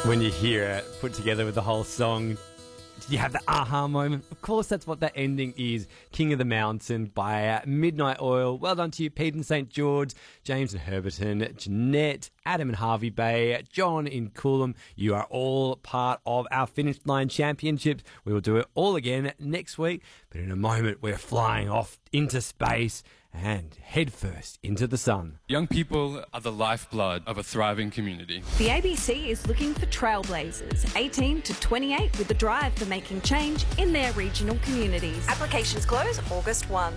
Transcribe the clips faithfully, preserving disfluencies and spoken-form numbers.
When you hear it put together with the whole song, did you have the aha moment? Of course, that's what that ending is. King of the Mountain by uh, Midnight Oil. Well done to you, Pete in Saint George, James in Herberton, Jeanette, Adam in Harvey Bay, John in Coolum. You are all part of our Finish Line Championships. We will do it all again next week. But in a moment, we're flying off into space and head first into the sun. Young people are the lifeblood of a thriving community. The A B C is looking for trailblazers, eighteen to twenty-eight, with a drive for making change in their regional communities. Applications close August first.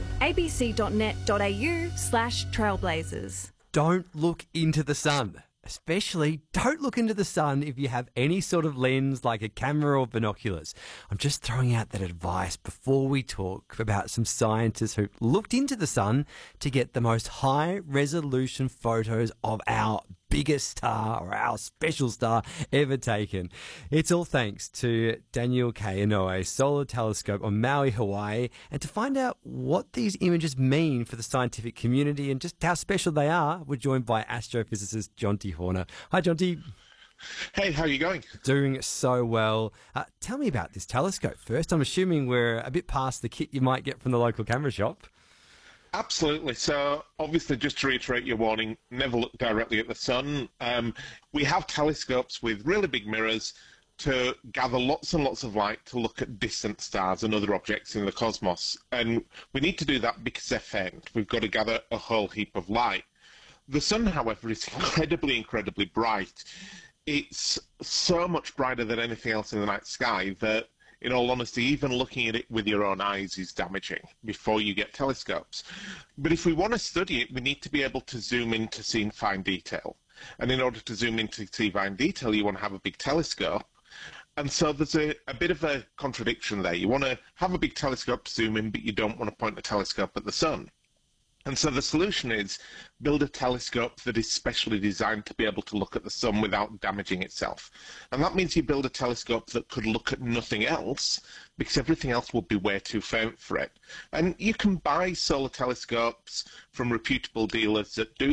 abc.net.au slash trailblazers. Don't look into the sun. Especially, don't look into the sun if you have any sort of lens like a camera or binoculars. I'm just throwing out that advice before we talk about some scientists who looked into the sun to get the most high-resolution photos of our biggest star or our special star ever taken. It's all thanks to Daniel K. Inouye Solar Telescope on Maui, Hawaii. And to find out what these images mean for the scientific community and just how special they are, we're joined by astrophysicist Jonty Horner. Hi, Jonty. Hey, how are you going? Doing so well. Uh, tell me about this telescope first. I'm assuming we're a bit past the kit you might get from the local camera shop. Absolutely. So, obviously, just to reiterate your warning, never look directly at the sun. Um, we have telescopes with really big mirrors to gather lots and lots of light to look at distant stars and other objects in the cosmos. And we need to do that because they're faint. We've got to gather a whole heap of light. The sun, however, is incredibly, incredibly bright. It's so much brighter than anything else in the night sky that, in all honesty, even looking at it with your own eyes is damaging before you get telescopes. But if we want to study it, we need to be able to zoom in to see fine detail. And in order to zoom in to see fine detail, you want to have a big telescope. And so there's a, a bit of a contradiction there. You want to have a big telescope to zoom in, but you don't want to point the telescope at the sun. And so the solution is build a telescope that is specially designed to be able to look at the sun without damaging itself. And that means you build a telescope that could look at nothing else, because everything else would be way too faint for it. And you can buy solar telescopes from reputable dealers that do